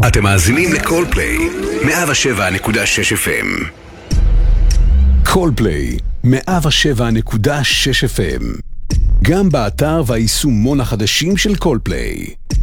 אתם מאזינים לקולפליי, 107.6 FM. קולפליי, 107.6 FM. גם באתר והיישומון החדשים של קולפליי.